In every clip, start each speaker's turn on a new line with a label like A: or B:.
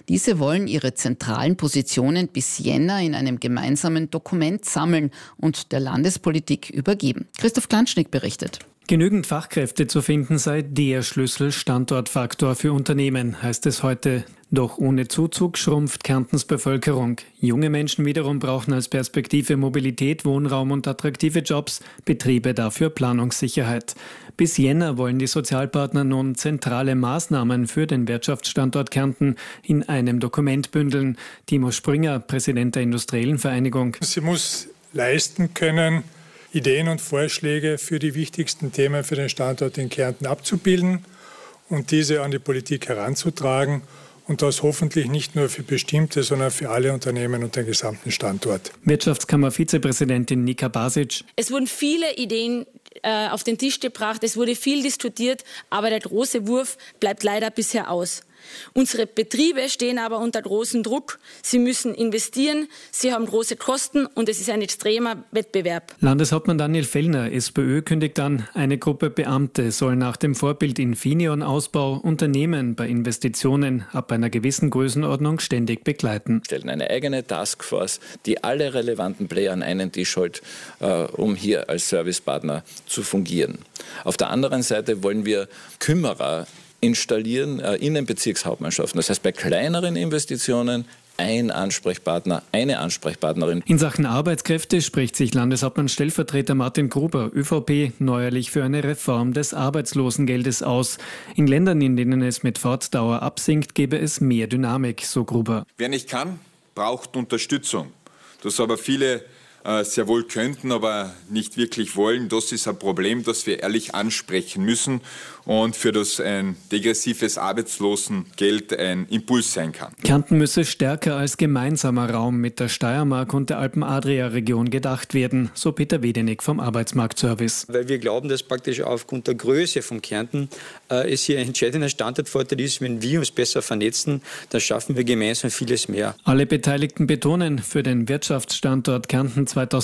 A: Diese wollen ihre zentralen Positionen bis Jänner in einem gemeinsamen Dokument sammeln und der Landespolitik übergeben. Christoph Klanschnick berichtet.
B: Genügend Fachkräfte zu finden sei der Schlüssel-Standortfaktor für Unternehmen, heißt es heute. Doch ohne Zuzug schrumpft Kärntens Bevölkerung. Junge Menschen wiederum brauchen als Perspektive Mobilität, Wohnraum und attraktive Jobs, Betriebe dafür Planungssicherheit. Bis Jänner wollen die Sozialpartner nun zentrale Maßnahmen für den Wirtschaftsstandort Kärnten in einem Dokument bündeln. Timo Springer, Präsident der Industriellen Vereinigung.
C: Sie muss leisten können, Ideen und Vorschläge für die wichtigsten Themen für den Standort in Kärnten abzubilden und diese an die Politik heranzutragen und das hoffentlich nicht nur für bestimmte, sondern für alle Unternehmen und den gesamten Standort.
B: Wirtschaftskammer-Vizepräsidentin Nika Basic.
D: Es wurden viele Ideen auf den Tisch gebracht, es wurde viel diskutiert, aber der große Wurf bleibt leider bisher aus. Unsere Betriebe stehen aber unter großem Druck. Sie müssen investieren, sie haben große Kosten und es ist ein extremer Wettbewerb.
B: Landeshauptmann Daniel Fellner, SPÖ, kündigt an, eine Gruppe Beamte soll nach dem Vorbild Infineon-Ausbau Unternehmen bei Investitionen ab einer gewissen Größenordnung ständig begleiten.
E: Wir stellen eine eigene Taskforce, die alle relevanten Player an einen Tisch holt, um hier als Servicepartner zu fungieren. Auf der anderen Seite wollen wir Kümmerer installieren in den Bezirkshauptmannschaften. Das heißt, bei kleineren Investitionen ein Ansprechpartner, eine Ansprechpartnerin.
B: In Sachen Arbeitskräfte spricht sich Landeshauptmann-Stellvertreter Martin Gruber, ÖVP, neuerlich für eine Reform des Arbeitslosengeldes aus. In Ländern, in denen es mit Fortdauer absinkt, gäbe es mehr Dynamik, so Gruber.
F: Wer nicht kann, braucht Unterstützung. Das aber viele sehr wohl könnten, aber nicht wirklich wollen. Das ist ein Problem, das wir ehrlich ansprechen müssen und für das ein degressives Arbeitslosengeld ein Impuls sein kann.
B: Kärnten müsse stärker als gemeinsamer Raum mit der Steiermark und der Alpen-Adria-Region gedacht werden, so Peter Wedenig vom Arbeitsmarktservice.
G: Weil wir glauben, dass praktisch aufgrund der Größe von Kärnten es hier ein entscheidender Standortvorteil ist. Wenn wir uns besser vernetzen, dann schaffen wir gemeinsam vieles mehr.
B: Alle Beteiligten betonen, für den Wirtschaftsstandort Kärnten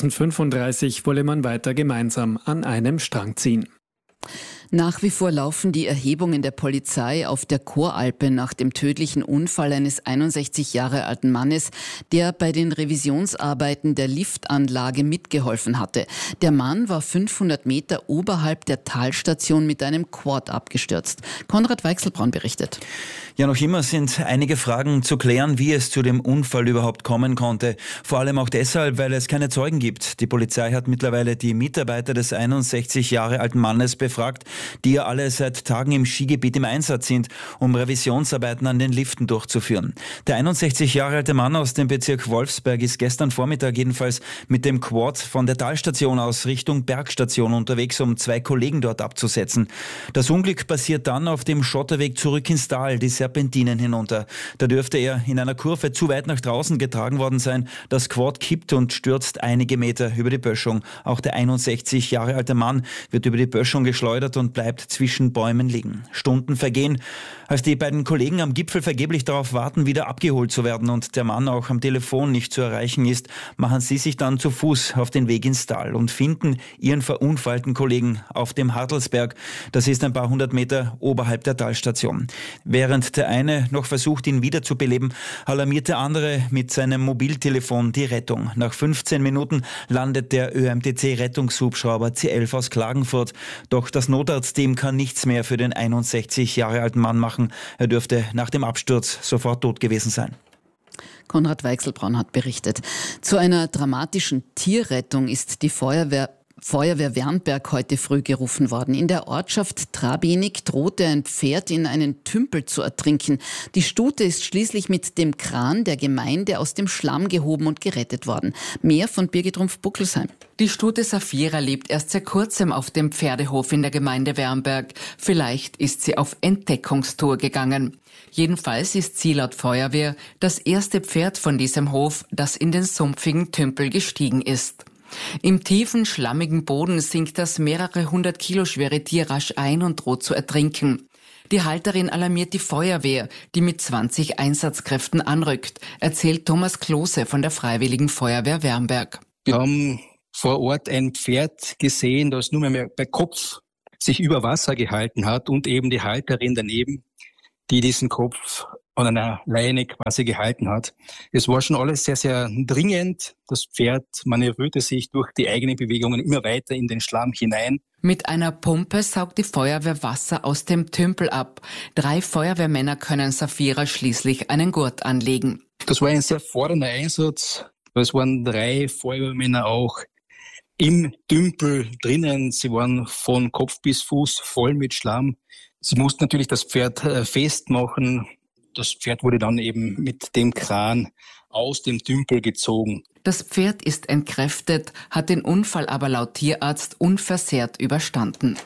B: 2035 wolle man weiter gemeinsam an einem Strang ziehen.
A: Nach wie vor laufen die Erhebungen der Polizei auf der Choralpe nach dem tödlichen Unfall eines 61 Jahre alten Mannes, der bei den Revisionsarbeiten der Liftanlage mitgeholfen hatte. Der Mann war 500 Meter oberhalb der Talstation mit einem Quad abgestürzt. Konrad Weichselbraun berichtet.
H: Ja, noch immer sind einige Fragen zu klären, wie es zu dem Unfall überhaupt kommen konnte. Vor allem auch deshalb, weil es keine Zeugen gibt. Die Polizei hat mittlerweile die Mitarbeiter des 61 Jahre alten Mannes befragt, die ja alle seit Tagen im Skigebiet im Einsatz sind, um Revisionsarbeiten an den Liften durchzuführen. Der 61 Jahre alte Mann aus dem Bezirk Wolfsberg ist gestern Vormittag jedenfalls mit dem Quad von der Talstation aus Richtung Bergstation unterwegs, um 2 Kollegen dort abzusetzen. Das Unglück passiert dann auf dem Schotterweg zurück ins Tal, die Serpentinen hinunter. Da dürfte er in einer Kurve zu weit nach draußen getragen worden sein. Das Quad kippt und stürzt einige Meter über die Böschung. Auch der 61 Jahre alte Mann wird über die Böschung geschleudert und bleibt zwischen Bäumen liegen. Stunden vergehen, als die beiden Kollegen am Gipfel vergeblich darauf warten, wieder abgeholt zu werden und der Mann auch am Telefon nicht zu erreichen ist, machen sie sich dann zu Fuß auf den Weg ins Tal und finden ihren verunfallten Kollegen auf dem Hartelsberg. Das ist ein paar 100 Meter oberhalb der Talstation. Während der eine noch versucht, ihn wiederzubeleben, alarmiert der andere mit seinem Mobiltelefon die Rettung. Nach 15 Minuten landet der ÖMTC-Rettungshubschrauber C11 aus Klagenfurt. Doch das Notarztteam kann nichts mehr für den 61 Jahre alten Mann machen. Er dürfte nach dem Absturz sofort tot gewesen sein.
A: Konrad Weichselbraun hat berichtet. Zu einer dramatischen Tierrettung ist die Feuerwehr Wernberg heute früh gerufen worden. In der Ortschaft Trabenig drohte ein Pferd in einen Tümpel zu ertrinken. Die Stute ist schließlich mit dem Kran der Gemeinde aus dem Schlamm gehoben und gerettet worden. Mehr von Birgit Rumpf-Buckelsheim.
I: Die Stute Saphira lebt erst seit kurzem auf dem Pferdehof in der Gemeinde Wernberg. Vielleicht ist sie auf Entdeckungstour gegangen. Jedenfalls ist sie laut Feuerwehr das erste Pferd von diesem Hof, das in den sumpfigen Tümpel gestiegen ist. Im tiefen, schlammigen Boden sinkt das mehrere 100 Kilo schwere Tier rasch ein und droht zu ertrinken. Die Halterin alarmiert die Feuerwehr, die mit 20 Einsatzkräften anrückt, erzählt Thomas Klose von der Freiwilligen Feuerwehr Wernberg.
J: Wir haben vor Ort ein Pferd gesehen, das nur mehr bei Kopf sich über Wasser gehalten hat und eben die Halterin daneben, die diesen Kopf an einer Leine quasi gehalten hat. Es war schon alles sehr, sehr dringend. Das Pferd manövrierte sich durch die eigenen Bewegungen immer weiter in den Schlamm hinein.
I: Mit einer Pumpe saugt die Feuerwehr Wasser aus dem Tümpel ab. 3 Feuerwehrmänner können Safira schließlich einen Gurt anlegen.
J: Das war ein sehr fordernder Einsatz. Es waren 3 Feuerwehrmänner auch im Tümpel drinnen. Sie waren von Kopf bis Fuß voll mit Schlamm. Sie mussten natürlich das Pferd festmachen. Das Pferd wurde dann eben mit dem Kran aus dem Tümpel gezogen.
I: Das Pferd ist entkräftet, hat den Unfall aber laut Tierarzt unversehrt überstanden.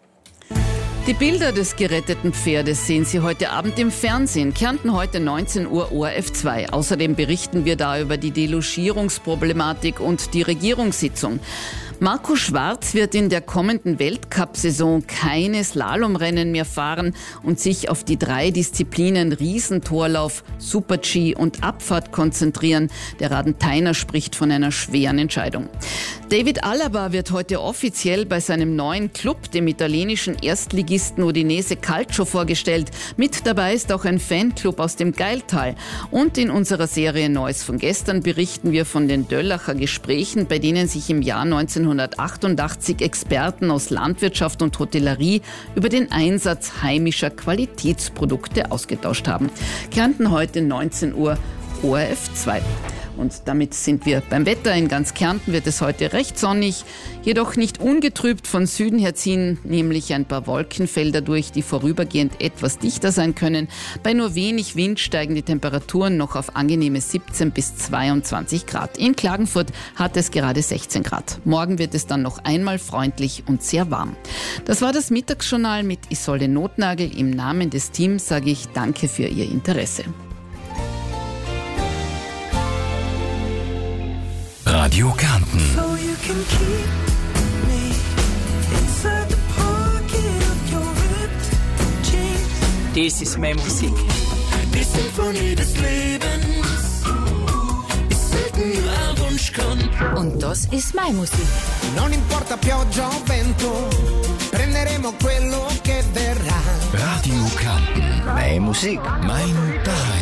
A: Die Bilder des geretteten Pferdes sehen Sie heute Abend im Fernsehen. Kärnten heute 19 Uhr ORF 2. Außerdem berichten wir da über die Delogierungsproblematik und die Regierungssitzung. Marco Schwarz wird in der kommenden Weltcup-Saison keine Slalomrennen mehr fahren und sich auf die 3 Disziplinen Riesentorlauf, Super-G und Abfahrt konzentrieren. Der Radentheiner spricht von einer schweren Entscheidung. David Alaba wird heute offiziell bei seinem neuen Club, dem italienischen Erstligisten Udinese Calcio, vorgestellt. Mit dabei ist auch ein Fanclub aus dem Gailtal. Und in unserer Serie Neues von gestern berichten wir von den Döllacher Gesprächen, bei denen sich im Jahr 1988 Experten aus Landwirtschaft und Hotellerie über den Einsatz heimischer Qualitätsprodukte ausgetauscht haben. Kärnten heute 19 Uhr ORF 2. Und damit sind wir beim Wetter. In ganz Kärnten wird es heute recht sonnig, jedoch nicht ungetrübt. Von Süden her ziehen nämlich ein paar Wolkenfelder durch, die vorübergehend etwas dichter sein können. Bei nur wenig Wind steigen die Temperaturen noch auf angenehme 17 bis 22 Grad. In Klagenfurt hat es gerade 16 Grad. Morgen wird es dann noch einmal freundlich und sehr warm. Das war das Mittagsjournal mit Isolde Notnagel. Im Namen des Teams sage ich Danke für Ihr Interesse.
K: Radio Kärnten.
L: Das ist meine Musik.
K: Die Symphonie des Lebens ist selten nur ein Wunschkonzert.
L: Und das ist meine Musik.
M: Non importa pioggia o vento, prenderemo quello che verrà.
K: Radio Kärnten.
M: Meine Musik.
K: Mein Daheim.